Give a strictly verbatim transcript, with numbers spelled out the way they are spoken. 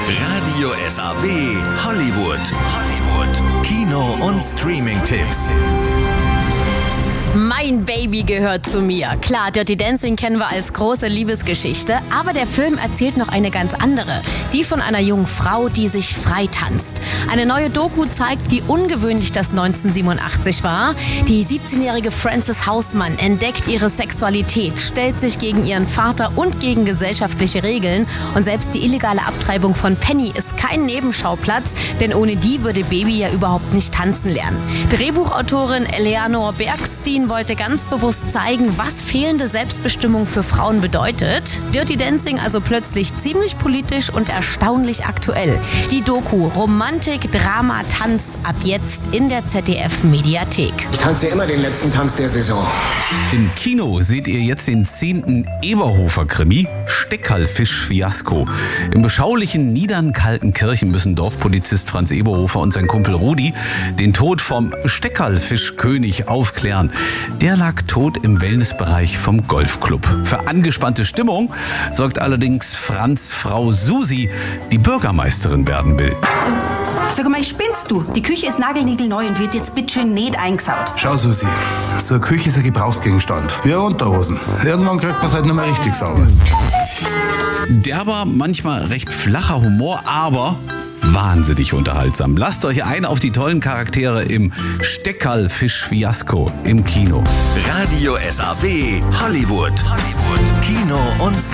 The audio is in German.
Radio S A W Hollywood. Hollywood. Kino- und Streaming-Tipps. Mein Baby gehört zu mir. Klar, Dirty Dancing kennen wir als große Liebesgeschichte, aber der Film erzählt noch eine ganz andere. Die von einer jungen Frau, die sich freitanzt. Eine neue Doku zeigt, wie ungewöhnlich das neunzehnhundertsiebenundachtzig war. Die siebzehnjährige Frances Hausmann entdeckt ihre Sexualität, stellt sich gegen ihren Vater und gegen gesellschaftliche Regeln. Und selbst die illegale Abtreibung von Penny ist kein Nebenschauplatz, denn ohne die würde Baby ja überhaupt nicht tanzen lernen. Drehbuchautorin Eleanor Bergstein wollte ganz bewusst zeigen, was fehlende Selbstbestimmung für Frauen bedeutet. Dirty Dancing also plötzlich ziemlich politisch und erstaunlich aktuell. Die Doku Romantik, Drama, Tanz ab jetzt in der Z D F-Mediathek. Ich tanze ja immer den letzten Tanz der Saison. Im Kino seht ihr jetzt den zehnten Eberhofer-Krimi Steckerlfisch-Fiasko. Im beschaulichen Niedernkaltenkirchen müssen Dorfpolizist Franz Eberhofer und sein Kumpel Rudi den Tod vom Steckerlfischkönig aufklären. Der lag tot im Wellnessbereich vom Golfclub. Für angespannte Stimmung sorgt allerdings Franz' Frau Susi, die Bürgermeisterin werden will. Sag mal, spinnst du? Die Küche ist nagelniegelneu und wird jetzt bitteschön nicht eingesaut. Schau, Susi, so eine Küche ist ein Gebrauchsgegenstand. Wie eine Unterhosen. Irgendwann kriegt man es halt nicht mehr richtig sauber. Derber, manchmal recht flacher Humor, aber wahnsinnig unterhaltsam. Lasst euch ein auf die tollen Charaktere im Steckerlfisch-Fiasko im Kino. Radio S A W Hollywood. Hollywood. Kino- und